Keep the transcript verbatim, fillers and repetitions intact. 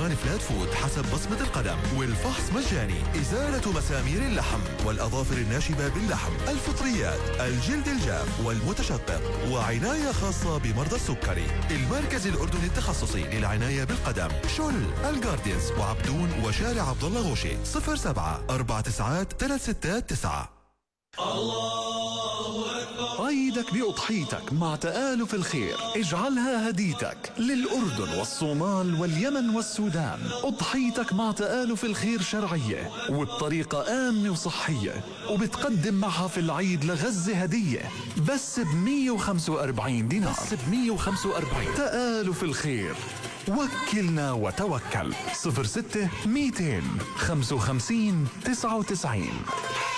ضمان فلات فود حسب بصمة القدم، والفحص مجاني. إزالة مسامير اللحم والأظافر الناشبة باللحم، الفطريات، الجلد الجاف والمتشقق، وعناية خاصة بمرضى السكري. المركز الأردني التخصصي للعناية بالقدم، شل، الجاردينز وعبدون وشارع عبد الله غوشي. صفر سبعة أربعة تسعات ثلاث ستات تسعة. الله أكبر. عيدك بأضحيتك مع تآلف الخير، اجعلها هديتك للأردن والصومال واليمن والسودان. أضحيتك مع تآلف الخير شرعية وبطريقة آمنة وصحية، وبتقدم معها في العيد لغزة هدية بس ب مية وخمسة وأربعين دينار. بس ب مية وخمسة وأربعين. تآلف الخير، وكلنا وتوكل. صفر ستة ميتين خمسة وخمسين تسعة وتسعين.